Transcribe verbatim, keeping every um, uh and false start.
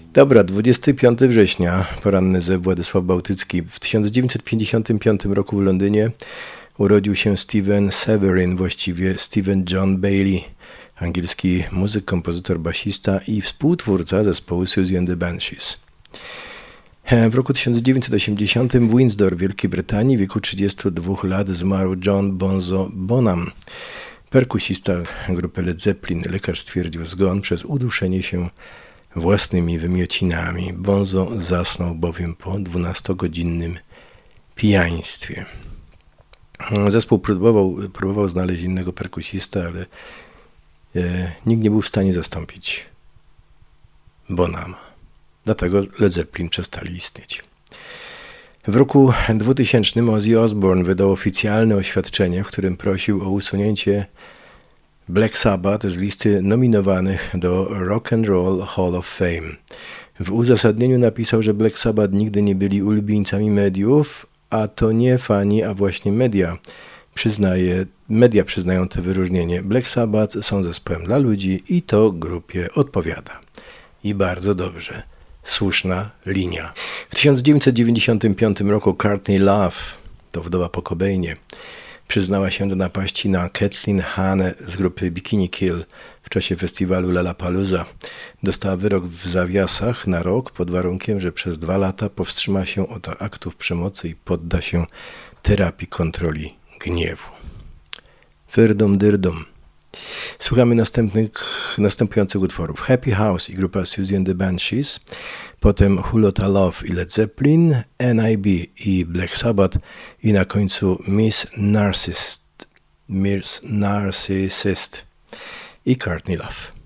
Dobra, dwudziestego piątego września, poranny Zew Władysław Bałtycki. W tysiąc dziewięćset pięćdziesiątym piątym roku w Londynie urodził się Steven Severin, właściwie Stephen John Bailey, angielski muzyk, kompozytor, basista i współtwórca zespołu Siouxsie and the Banshees. W roku tysiąc dziewięćset osiemdziesiątym w Windsor, Wielkiej Brytanii, w wieku trzydziestu dwóch lat zmarł John Bonzo Bonham, perkusista grupy Led Zeppelin. Lekarz stwierdził zgon przez uduszenie się własnymi wymiocinami. Bonzo zasnął bowiem po dwunastogodzinnym pijaństwie. Zespół próbował, próbował znaleźć innego perkusista, ale e, nikt nie był w stanie zastąpić Bonhama. Dlatego Led Zeppelin przestali istnieć. W roku dwutysięcznym Ozzy Osbourne wydał oficjalne oświadczenie, w którym prosił o usunięcie Black Sabbath z listy nominowanych do Rock and Roll Hall of Fame. W uzasadnieniu napisał, że Black Sabbath nigdy nie byli ulubieńcami mediów, a to nie fani, a właśnie media przyznaje, media przyznają te wyróżnienie. Black Sabbath są zespołem dla ludzi i to grupie odpowiada. I bardzo dobrze. Słuszna linia. W tysiąc dziewięćset dziewięćdziesiątym piątym roku Courtney Love, to wdowa po Cobainie, przyznała się do napaści na Kathleen Hanna z grupy Bikini Kill w czasie festiwalu Lollapalooza. Dostała wyrok w zawiasach na rok pod warunkiem, że przez dwa lata powstrzyma się od aktów przemocy i podda się terapii kontroli gniewu. Fyrdom dyrdom. Słuchamy następnych, następujących utworów. Happy House i grupa Siouxsie and the Banshees, potem Hulota Love i Led Zeppelin, N I B i Black Sabbath i na końcu Miss Narcissist, Miss Narcissist i Courtney Love.